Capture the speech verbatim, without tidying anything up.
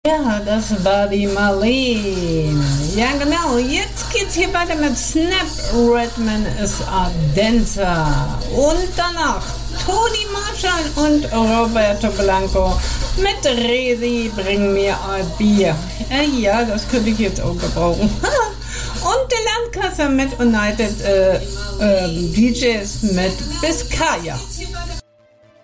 Ja, das war die Marlene. Ja, genau. Jetzt geht's hier weiter mit Snap Redman ist a Dancer. Und danach Toni Marshall und Roberto Blanco mit Resi, bring mir ein Bier. Äh, ja, das könnte ich jetzt auch gebrauchen. Und der Landkasser mit United äh, äh, D Js mit Biscaya.